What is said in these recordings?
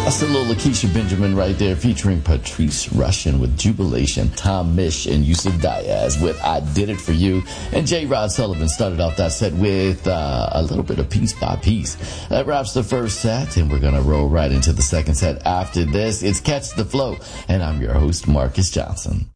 That's a little Lakeisha Benjamin right there, featuring Patrice Rushen with Jubilation, Tom Misch and Yusuf Diaz with I Did It For You, and J. Rod Sullivan started off that set with a little bit of Piece by Piece. That wraps the first set, and we're going to roll right into the second set after this. It's Catch the Flow, and I'm your host, Marcus Johnson.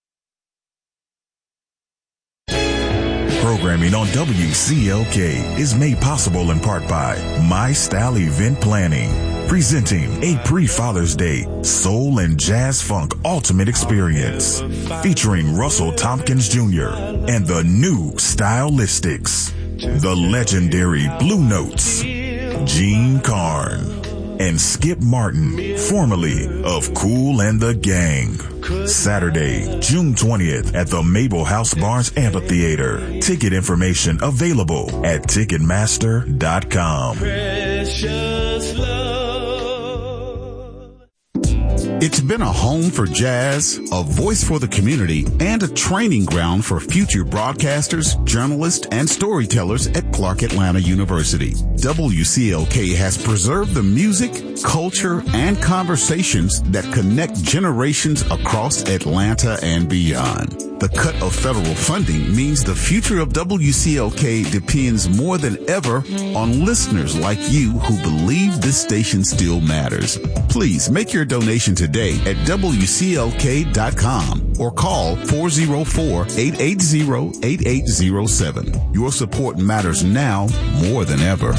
Programming on WCLK is made possible in part by My Style Event Planning, presenting a pre-Father's Day soul and jazz funk ultimate experience, featuring Russell Tompkins Jr. and the new Stylistics, the legendary Blue Notes, Gene Carn, and Skip Martin, formerly of Kool and the Gang. Saturday, June 20th at the Mabel House Barnes Amphitheater. Ticket information available at Ticketmaster.com. Precious love. It's been a home for jazz, a voice for the community, and a training ground for future broadcasters, journalists, and storytellers at Clark Atlanta University. WCLK has preserved the music, culture, and conversations that connect generations across Atlanta and beyond. The cut of federal funding means the future of WCLK depends more than ever on listeners like you who believe this station still matters. Please make your donation today at WCLK.com or call 404-880-8807. Your support matters now more than ever.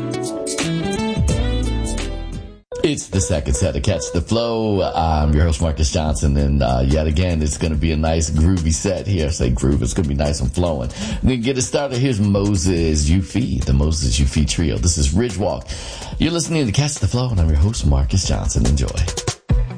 It's the second set of Catch the Flow. I'm your host, Marcus Johnson, and yet again, it's going to be a nice groovy set here. I say groove, it's going to be nice and flowing. We're going to get it started. Here's Moses Yufi, the Moses Yufi Trio. This is Ridge Walk. You're listening to Catch the Flow, and I'm your host, Marcus Johnson. Enjoy.